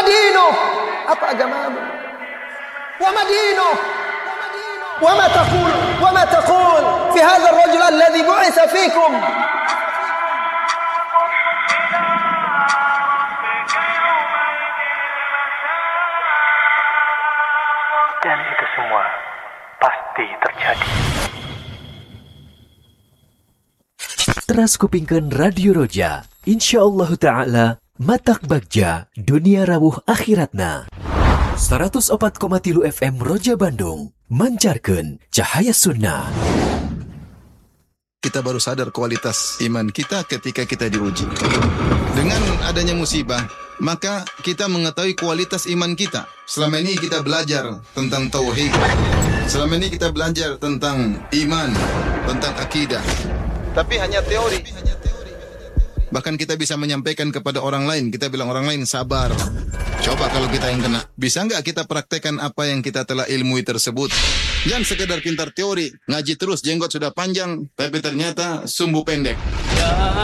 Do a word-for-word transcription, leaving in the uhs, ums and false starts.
dinuk? Apa agamamu? Wa ma dinuk? Wa ma taqul? Wa ma taqul fi hadha ar-rajul alladhi bu'itha fikum? Dan itu semua pasti terjadi. Teras kupingkan Radio Roja, insyaallah ta'ala matak bagja dunia rawuh akhiratna. seratus empat koma tiga F M Roja Bandung mancarkan cahaya sunnah. Kita baru sadar kualitas iman kita ketika kita diuji. Dengan adanya musibah, maka kita mengetahui kualitas iman kita. Selama ini kita belajar tentang tauhid. Selama ini kita belajar tentang iman, tentang akidah. Tapi hanya teori. Bahkan kita bisa menyampaikan kepada orang lain. Kita bilang orang lain sabar. Coba kalau kita yang kena. Bisa nggak kita praktekkan apa yang kita telah ilmui tersebut? Jangan sekedar pintar teori. Ngaji terus, jenggot sudah panjang. Tapi ternyata sumbu pendek.